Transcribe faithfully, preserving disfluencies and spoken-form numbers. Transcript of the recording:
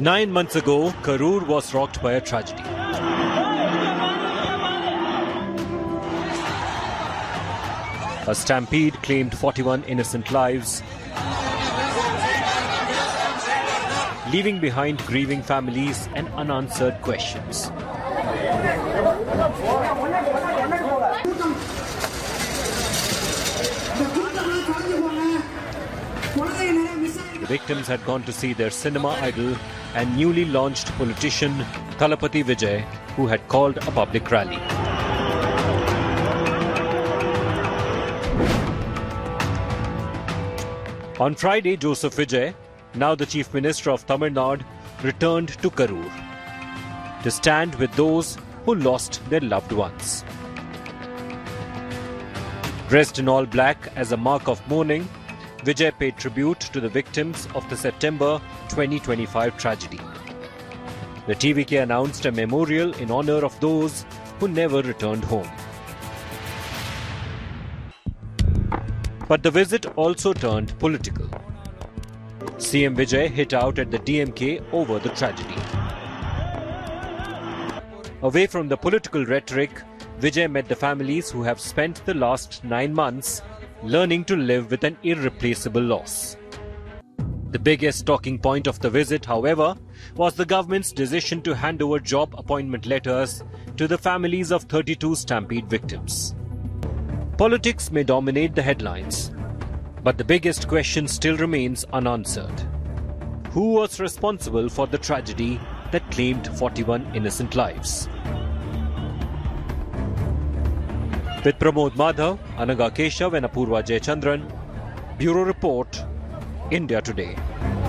Nine months ago, Karur was rocked by a tragedy. A stampede claimed forty-one innocent lives, leaving behind grieving families and unanswered questions. The victims had gone to see their cinema idol and newly launched politician Thalapathy Vijay, who had called a public rally. On Friday, Joseph Vijay, now the Chief Minister of Tamil Nadu, returned to Karur to stand with those who lost their loved ones. Dressed in all black as a mark of mourning, Vijay paid tribute to the victims of the September twenty twenty-five tragedy. The T V K announced a memorial in honor of those who never returned home. But the visit also turned political. C M Vijay hit out at the D M K over the tragedy. Away from the political rhetoric, Vijay met the families who have spent the last nine months learning to live with an irreplaceable loss. The biggest talking point of the visit, however, was the government's decision to hand over job appointment letters to the families of thirty-two stampede victims. Politics may dominate the headlines, but the biggest question still remains unanswered. Who was responsible for the tragedy that claimed forty-one innocent lives? With Pramod Madhav, Anaga Keshav and Apurva Jayachandran, Bureau Report, India Today.